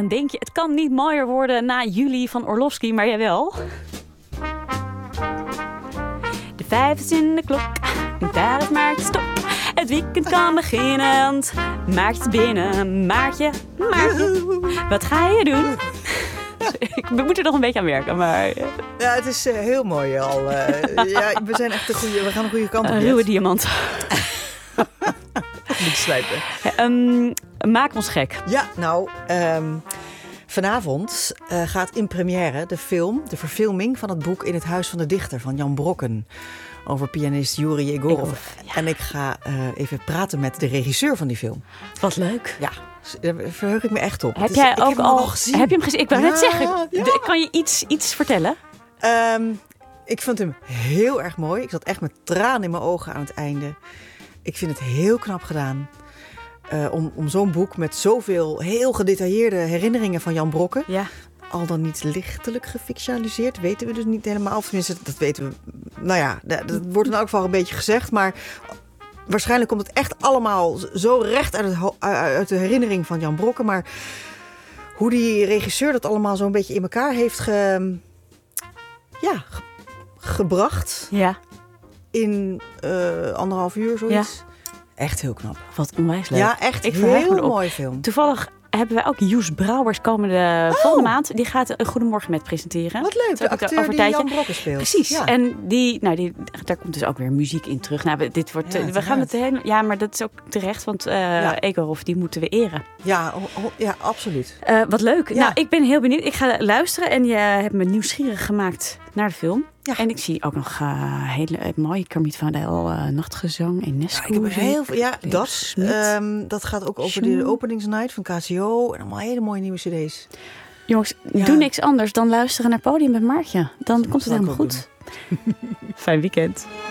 En denk je, het kan niet mooier worden na Juli van Orlovsky, maar jawel. De 5 is in de klok, en daar is Maartje Stok. Het weekend kan beginnen, want Maartje is binnen. Maartje, wat ga je doen? We moeten er nog een beetje aan werken, maar... Ja, het is heel mooi al. We zijn echt we gaan de goede kant op. Een ruwe diamant. Niet slijpen. Maak ons gek. Ja, nou... vanavond gaat in première de verfilming van het boek In het Huis van de Dichter van Jan Brokken. Over pianist Yuri Egorov. Ja. En ik ga even praten met de regisseur van die film. Wat leuk. Ja, daar verheug ik me echt op. Heb jij ook al gezien? Heb je hem gezien? Ik wou net zeggen, kan je iets vertellen? Ik vond hem heel erg mooi. Ik zat echt met tranen in mijn ogen aan het einde. Ik vind het heel knap gedaan. Om zo'n boek met zoveel heel gedetailleerde herinneringen van Jan Brokken... Ja. Al dan niet lichtelijk gefictionaliseerd, weten we dus niet helemaal. Of tenminste, dat weten we. Nou ja, dat wordt in elk geval een beetje gezegd. Maar waarschijnlijk komt het echt allemaal zo recht uit de herinnering van Jan Brokken. Maar hoe die regisseur dat allemaal zo een beetje in elkaar heeft gebracht. Ja. In 1,5 uur, zoiets. Ja. Echt heel knap. Wat onwijs leuk. Ja, echt een heel mooi film. Toevallig hebben wij ook Joes Brouwers volgende maand. Die gaat een Goedemorgen met presenteren. Wat leuk, de acteur die Jan Brokken speelt. Precies. Ja. En daar komt dus ook weer muziek in terug. Nou, dit wordt, we gaan het helemaal... Ja, maar dat is ook terecht, want Egorov, die moeten we eren. Ja, absoluut. Wat leuk. Ja. Nou, ik ben heel benieuwd. Ik ga luisteren en je hebt me nieuwsgierig gemaakt naar de film. Ja. En ik zie ook nog hele mooie Kermit van Del nachtgezang in Nesco. Dat gaat ook over de openingsnight van KCO. En allemaal hele mooie nieuwe cd's. Jongens, doe niks anders dan luisteren naar Podium met Maartje. Dan komt het helemaal goed. Fijn weekend.